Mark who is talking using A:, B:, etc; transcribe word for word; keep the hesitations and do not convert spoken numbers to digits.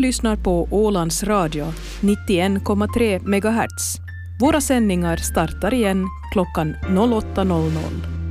A: lyssnar på Ålands Radio nittioen komma tre megahertz. Våra sändningar startar igen klockan åtta noll noll.